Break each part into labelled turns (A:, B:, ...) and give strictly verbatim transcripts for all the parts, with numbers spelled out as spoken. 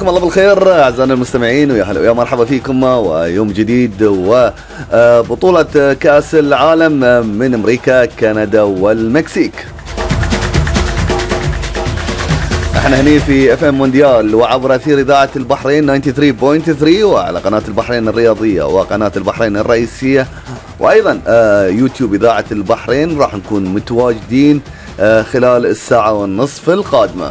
A: مساكم الله بالخير أعزائنا المستمعين، ويا هلا ويا مرحبا فيكم ويوم جديد وبطولة كأس العالم من أمريكا كندا والمكسيك. احنا هني في اف ام مونديال وعبر اثير اذاعة البحرين تسعة وثمانين فاصلة ثلاثة وعلى قناة البحرين الرياضية وقناة البحرين الرئيسية وايضا يوتيوب اذاعة البحرين. راح نكون متواجدين خلال الساعة والنصف القادمة.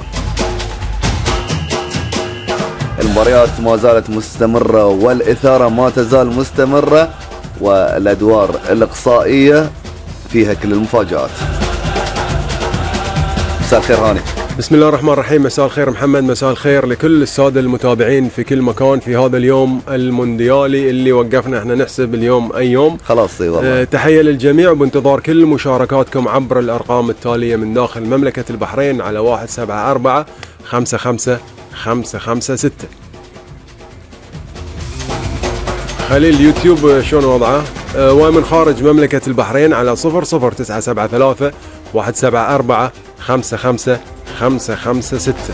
A: المباريات ما زالت مستمرة والإثارة ما تزال مستمرة والأدوار الإقصائية فيها كل المفاجآت. مساء الخير هاني.
B: بسم الله الرحمن الرحيم. مساء الخير محمد، مساء الخير لكل السادة المتابعين في كل مكان في هذا اليوم المونديالي اللي وقفنا احنا نحسب اليوم أي يوم.
A: خلاص اي والله.
B: اه تحية للجميع وبانتظار كل مشاركاتكم عبر الأرقام التالية من داخل مملكة البحرين على واحد سبعة أربعة خمسة خمسة خمسة خمسة ستة. خليل يوتيوب شلون وضعه؟ اه ومن خارج مملكة البحرين على صفر صفر تسعة سبعة ثلاثة واحد سبعة أربعة خمسة خمسة خمسة خمسة ستة.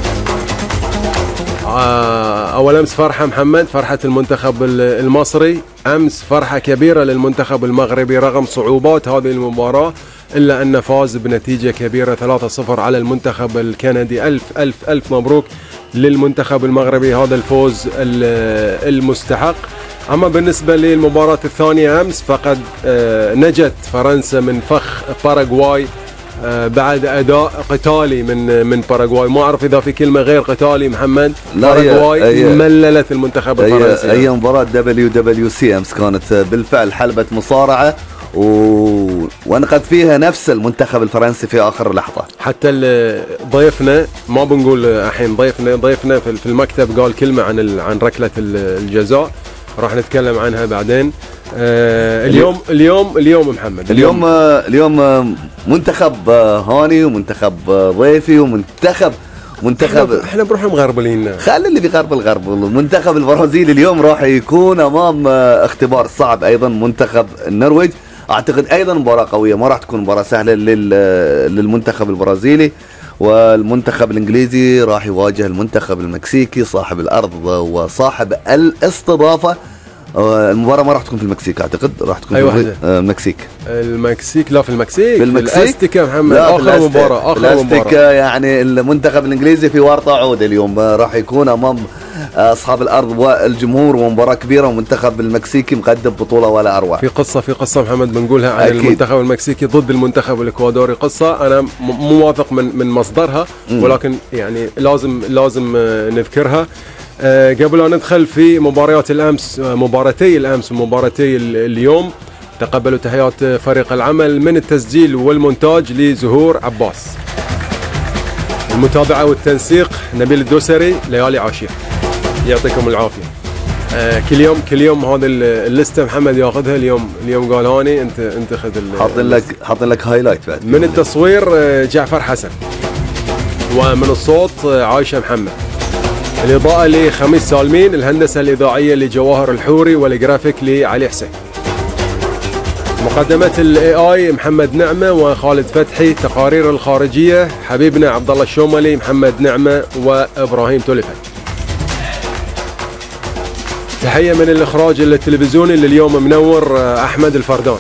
B: أول أمس فرحة محمد، فرحة المنتخب المصري، أمس فرحة كبيرة للمنتخب المغربي رغم صعوبات هذه المباراة، إلا أن فاز بنتيجة كبيرة ثلاثة صفر على المنتخب الكندي. ألف ألف ألف مبروك للمنتخب المغربي، هذا الفوز المستحق. أما بالنسبة للمباراة الثانية أمس فقد نجت فرنسا من فخ باراغواي بعد أداء قتالي من من باراغواي. ما أعرف إذا في كلمة غير قتالي محمد. باراغواي مللت المنتخب الفرنسي.
A: أي مباراة دبليو دبليو سي أمس كانت بالفعل حلبة مصارعة و... وانقذ فيها نفس المنتخب الفرنسي في آخر لحظة.
B: حتى ضيفنا، ما بنقول الحين ضيفنا ضيفنا في المكتب قال كلمة عن ال... عن ركلة الجزاء، راح نتكلم عنها بعدين. آه اليوم اليوم اليوم محمد
A: اليوم اليوم, اليوم منتخب هاني ومنتخب ضيفي ومنتخب منتخب
B: احنا, احنا بنروح مغربلين.
A: خلي اللي بيغرب الغرب. المنتخب البرازيلي اليوم راح يكون امام اختبار صعب ايضا، منتخب النرويج. اعتقد ايضا مباراة قوية، ما راح تكون مباراة سهلة للمنتخب البرازيلي. والمنتخب الانجليزي راح يواجه المنتخب المكسيكي صاحب الارض وصاحب الاستضافة. المباراة ما راح تكون في المكسيك، اعتقد راح تكون
B: أيوة
A: في المكسيك.
B: المكسيك لا في المكسيك،
A: في المكسيك
B: في الاستيكا محمد. اخر مباراة اخر
A: مباراة يعني المنتخب الانجليزي في ورطة عودة اليوم، راح يكون امام اصحاب الارض والجمهور ومباراة كبيرة، ومنتخب المكسيكي مقدم بطولة ولا اروع.
B: في قصة في قصة محمد بنقولها عن أكيد. المنتخب المكسيكي ضد المنتخب الاكوادوري، قصة انا مو واثق من من مصدرها م. ولكن يعني لازم لازم نذكرها. أه قبل أن ندخل في مباريات الأمس، مباراتي الأمس ومباراتي اليوم، تقبلوا تحيات فريق العمل من التسجيل والمونتاج لزهور عباس، المتابعة والتنسيق نبيل الدوسري، ليالي عاشير. يعطيكم العافية. أه كل يوم كل يوم هذا الليستة محمد ياخذها. اليوم اليوم قال هاني انت انت خذ.
A: حاطين لك حاطين لك هايلايت بعد.
B: من التصوير جعفر حسن، ومن الصوت عايشة محمد، الإضاءة لخميس سالمين، الهندسة الإذاعية لجواهر الحوري، والجرافيك لعلي حسين. مقدمة الاي اي محمد نعمة وخالد فتحي، تقارير الخارجية حبيبنا عبد الله الشوملي، محمد نعمة وإبراهيم تولفة. تحية من الإخراج التلفزيوني اللي اليوم منور أحمد الفردان.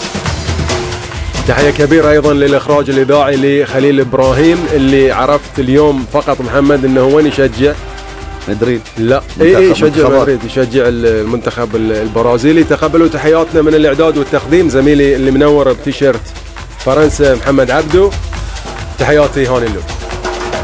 B: تحية كبيرة أيضا للإخراج الإذاعي لخليل إبراهيم، اللي عرفت اليوم فقط محمد إنه وين يشجع؟
A: مدريد.
B: لا اي اي يشجع مدريد، يشجع المنتخب البرازيلي. تقبلوا تحياتنا من الاعداد والتقديم زميلي اللي منور بتيشيرت فرنسا محمد عبدو. تحياتي هاني اللوب.